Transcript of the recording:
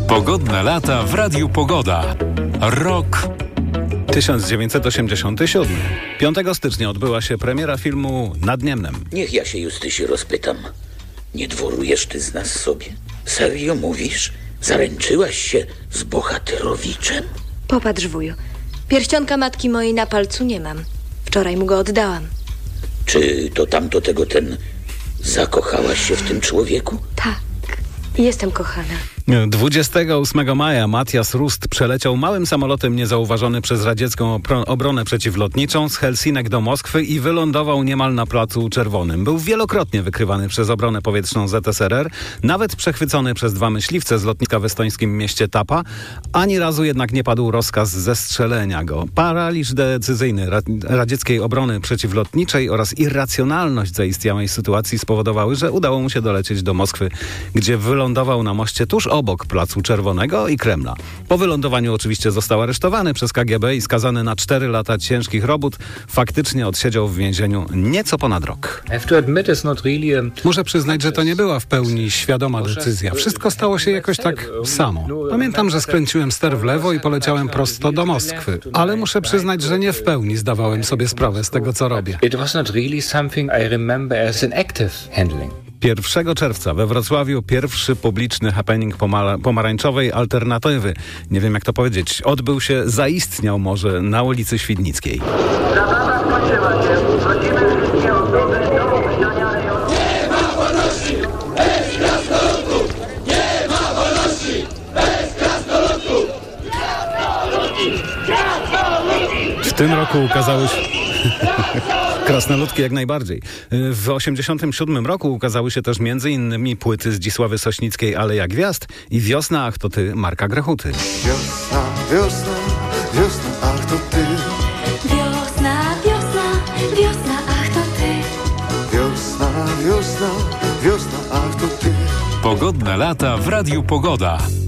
Pogodne lata w Radiu Pogoda. Rok 1987. 5 stycznia odbyła się premiera filmu Nad Niemnem. Niech ja się Justysie rozpytam. Nie dworujesz ty z nas sobie? Serio mówisz? Zaręczyłaś się z bohaterowiczem? Popatrz, wuju. Pierścionka matki mojej na palcu nie mam. Wczoraj mu go oddałam. Czy to tamto tego ten... Zakochałaś się w tym człowieku? Tak, jestem kochana. 28 maja Matias Rust przeleciał małym samolotem niezauważony przez radziecką obronę przeciwlotniczą z Helsinek do Moskwy i wylądował niemal na Placu Czerwonym. Był wielokrotnie wykrywany przez obronę powietrzną ZSRR, nawet przechwycony przez 2 myśliwce z lotniska w estońskim mieście Tapa. Ani razu jednak nie padł rozkaz zestrzelenia go. Paraliż decyzyjny radzieckiej obrony przeciwlotniczej oraz irracjonalność zaistniałej sytuacji spowodowały, że udało mu się dolecieć do Moskwy, gdzie wylądował na moście tuż obok Placu Czerwonego i Kremla. Po wylądowaniu oczywiście został aresztowany przez KGB i skazany na 4 lata ciężkich robót. Faktycznie odsiedział w więzieniu nieco ponad rok. Muszę przyznać, że to nie była w pełni świadoma decyzja. Wszystko stało się jakoś tak samo. Pamiętam, że skręciłem ster w lewo i poleciałem prosto do Moskwy. Ale muszę przyznać, że nie w pełni zdawałem sobie sprawę z tego, co robię. 1 czerwca we Wrocławiu pierwszy publiczny happening pomarańczowej alternatywy. Nie wiem, jak to powiedzieć. Zaistniał może na ulicy Świdnickiej. Zabawa skończyła się. Prosimy wszystkie osoby do opuszczania rejonu. Nie ma wolności bez krasnoludków! Nie ma wolności bez krasnoludków! W tym roku ukazały się... Krasnoludki jak najbardziej. W 1987 roku ukazały się też m.in. płyty Zdzisławy Sośnickiej Aleja Gwiazd i Wiosna, ach to ty Marka Grechuty. Wiosna, wiosna, wiosna, ach to ty. Wiosna, wiosna, wiosna, ach to ty. Wiosna, wiosna, wiosna, ach to ty. Pogodne lata w Radiu Pogoda.